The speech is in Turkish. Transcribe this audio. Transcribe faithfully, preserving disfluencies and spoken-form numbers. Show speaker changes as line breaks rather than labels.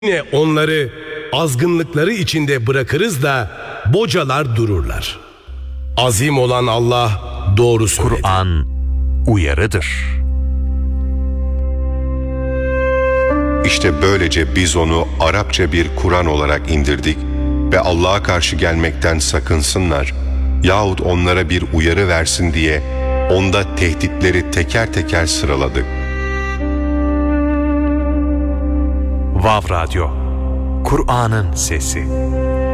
Yine onları azgınlıkları içinde bırakırız da bocalar dururlar. Azim olan Allah doğru söyledi.
Kur'an uyarıdır.
İşte böylece biz onu Arapça bir Kur'an olarak indirdik ve Allah'a karşı gelmekten sakınsınlar yahut onlara bir uyarı versin diye onda tehditleri teker teker sıraladık.
Vav Radyo, Kur'an'ın sesi.